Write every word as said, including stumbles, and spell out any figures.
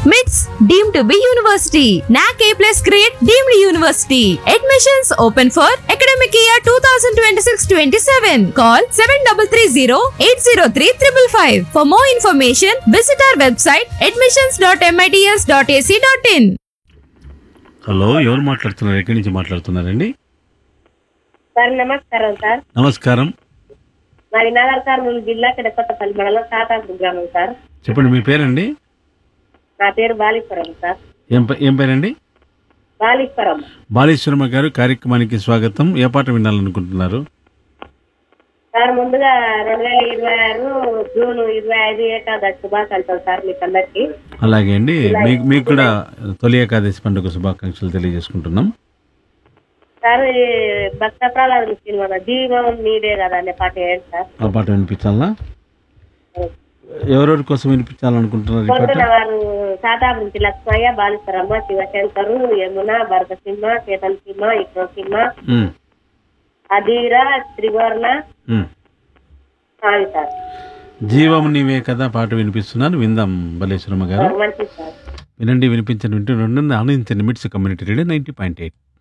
MITS deemed to be university. N A C A plus grade deemed university. Admissions open for academic year twenty twenty-six twenty-seven. Call seven three three zero eight zero three five five five. For more information, visit our website admissions dot mits dot a c dot in. Hello, ఎవరు మాట్లాడుతున్నారు? ఎక్కడి నుంచి మాట్లాడుతున్నారండి? Sir నమస్కారం sir. నమస్కారం. మాది నగర్ కర్నూలు జిల్లా కిడకొత్తపల్లి మండలం సాతాపూర్ గ్రామం సార్. చెప్పండి, మీ పేరండి? నా పేరు బాలీశ్వరం సార్. ఏం పే- ఏం పేరండి? బాలీశ్వరం. బాలేశ్వరమ్మ గారు, కార్యక్రమానికి స్వాగతం. ఏ పాట వినాలనుకుంటున్నారు? సార్ ముందుగా రెండు వేల ఇరవై ఆరు జూన్ ఇరవై ఐదు ఏకాదశి శుభాకాంక్షలు సార్ మీకు అందరికి. అలాగే అండి, మీకు మీకు కూడా తొలి ఏకాదశి పండుగ శుభాకాంక్షలు తెలియజేసుకుంటున్నాం. సార్ ఈ భక్త ప్రహ్లాద సినిమా జీవం నీడే కదా అనే పాట ఏంటి సార్? ఆ పాట వినిపించాలా? ఎవరెవరి కోసం వినిపించాలనుకుంటున్నారు ఈ పాట? పొద్దున వారు సాతాపూర్ నుంచి లక్ష్మయ్య, బాలీశ్వరమ్మ, శివశంకరు, యమున, భరత సింహ, చేతన్ సింహ, విక్రమ్ సింహ, ఉమ్, అధీర, త్రివర్ణ ఉమ్. సావి సార్. జీవం నీవే కదా పాట వినిపిస్తున్నాను, విందాం. బాలేశ్వరమ్మ గారు మంచిది సార్. వినండి, వినిపించండి, వింటూ రెండు ఆనందించండి. మిట్స్ community radio ninety point eight.